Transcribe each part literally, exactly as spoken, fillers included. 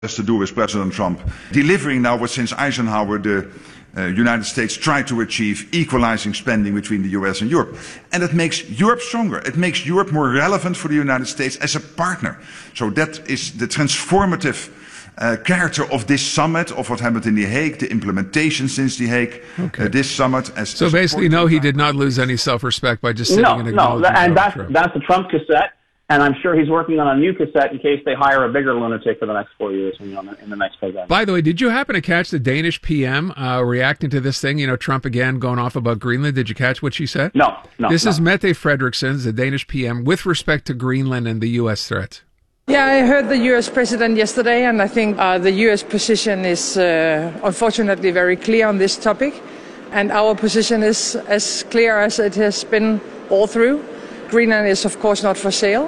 has to do with President Trump delivering now what since Eisenhower the uh, United States tried to achieve, equalizing spending between the U S and Europe. And it makes Europe stronger. It makes Europe more relevant for the United States as a partner. So that is the transformative uh, character of this summit, of what happened in The Hague, the implementation since The Hague, okay. uh, this summit. As, so as basically, no, he did not lose any self-respect by just sitting no, and acknowledging No, and that's, Trump. that's the Trump cassette. And I'm sure he's working on a new cassette in case they hire a bigger lunatic for the next four years you know, in the next program. By the way, did you happen to catch the Danish P M uh, reacting to this thing? You know, Trump again going off about Greenland. Did you catch what she said? No, no. This no. is Mette Frederiksen, the Danish P M, with respect to Greenland and the U S threat. Yeah, I heard the U S president yesterday, and I think uh, the U S position is uh, unfortunately very clear on this topic. And our position is as clear as it has been all through. Greenland is, of course, not for sale.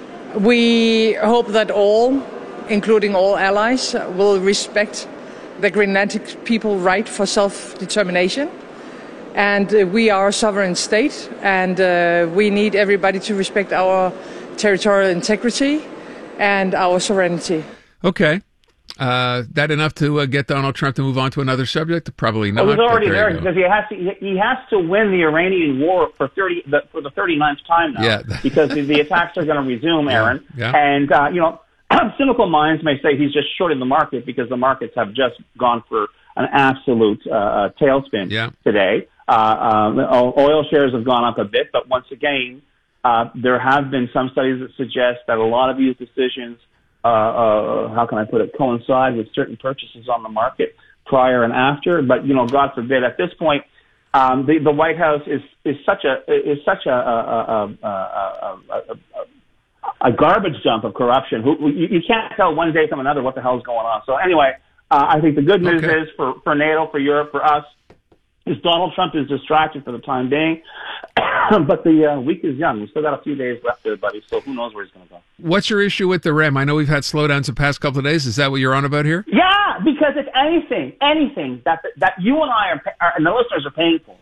We hope that all, including all allies, will respect the Greenlandic people's right for self-determination. And uh, we are a sovereign state, and uh, we need everybody to respect our territorial integrity and our sovereignty. Okay. Uh, that enough to uh, get Donald Trump to move on to another subject? Probably not. Well, he's already there there because he has to. He has to win the Iranian war for thirty the, for the thirty-ninth time now. Yeah. because the, the attacks are going to resume, Aaron. Yeah. Yeah. And uh, you know, cynical minds may say he's just shorting the market because the markets have just gone for an absolute uh, tailspin yeah. today. Uh, um, oil shares have gone up a bit, but once again, uh, there have been some studies that suggest that a lot of these decisions. Uh, uh, how can I put it, coincide with certain purchases on the market prior and after. But, you know, God forbid, at this point, um, the, the White House is, is such a is such a, a, a, a, a, a garbage dump of corruption. Who, you, you can't tell one day from another what the hell is going on. So anyway, uh, I think the good news okay. is for, for NATO, for Europe, for us, is Donald Trump is distracted for the time being. But the uh, week is young. We've still got a few days left there, buddy, so who knows where he's going to go. What's your issue with the R E M? I know we've had slowdowns the past couple of days. Is that what you're on about here? Yeah, because if anything, anything that that you and I are, are and the listeners are paying for,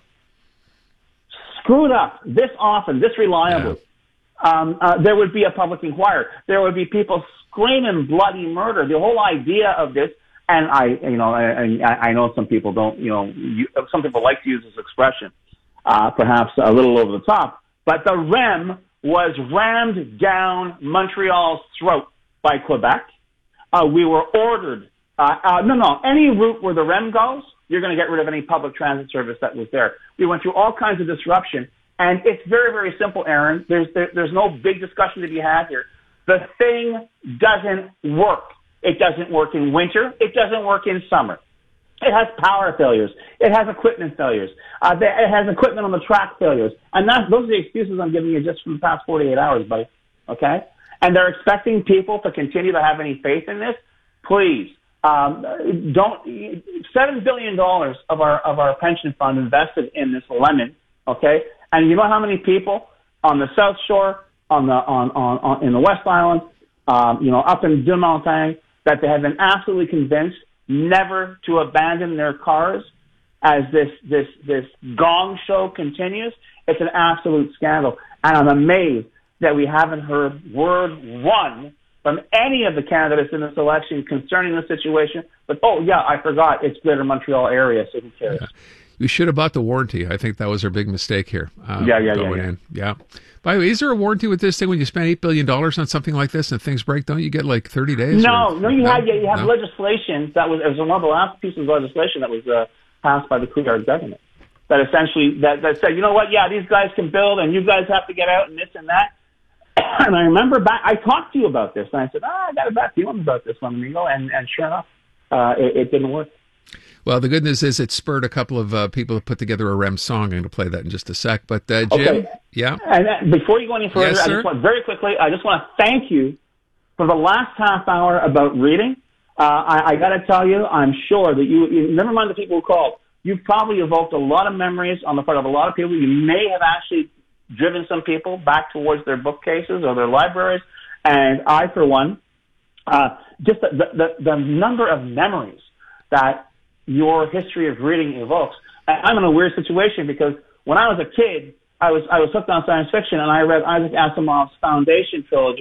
screwed up this often, this reliably, yeah. um, uh, there would be a public inquiry. There would be people screaming bloody murder. The whole idea of this, and I, you know, I, I know some people don't, you know, you, some people like to use this expression. Uh, perhaps a little over the top, but the R E M was rammed down Montreal's throat by Quebec. Uh, we were ordered, uh, uh, no, no, any route where the R E M goes, you're going to get rid of any public transit service that was there. We went through all kinds of disruption, and it's very, very simple, Aaron. There's, there, there's no big discussion to be had here. The thing doesn't work. It doesn't work in winter. It doesn't work in summer. It has power failures. It has equipment failures. Uh, it has equipment on the track failures. And that, those are the excuses I'm giving you just from the past forty-eight hours, buddy. Okay? And they're expecting people to continue to have any faith in this. Please, um, don't, seven billion dollars of our, of our pension fund invested in this lemon, okay? And you know how many people on the South Shore, on the, on, on, on in the West Island, um, you know, up in Deux-Montagnes, that they have been absolutely convinced never to abandon their cars as this this this gong show continues. It's an absolute scandal. And I'm amazed that we haven't heard word one from any of the candidates in this election concerning the situation. But, oh, yeah, I forgot. It's Greater Montreal area, so who cares? Yeah. We should have bought the warranty. I think that was our big mistake here. Uh, yeah, yeah, going yeah, yeah. in. Yeah. By the way, is there a warranty with this thing when you spend eight billion dollars on something like this and things break? Don't you get like thirty days? No, or, no, you no? have you have no? legislation that was, it was one of the last pieces of legislation that was uh, passed by the Couillard government that essentially that, that said, you know what, yeah, these guys can build and you guys have to get out and this and that. And I remember back, I talked to you about this and I said, oh, I got a bad feeling about this one, Amigo, and, and sure enough, uh, it, it didn't work. Well, the good news is it spurred a couple of uh, people to put together a R E M song. I'm going to play that in just a sec. But, uh, Jim, okay. yeah? And uh, before you go any further, yes, I just want, very quickly, I just want to thank you for the last half hour about reading. Uh, I, I got to tell you, I'm sure that you, you, never mind the people who called, you've probably evoked a lot of memories on the part of a lot of people. You may have actually driven some people back towards their bookcases or their libraries. And I, for one, uh, just the, the, the number of memories that your history of reading evokes. I'm in a weird situation because when I was a kid, I was I was hooked on science fiction, and I read Isaac Asimov's Foundation trilogy,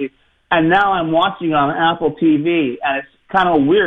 and now I'm watching on Apple T V, and it's kind of weird.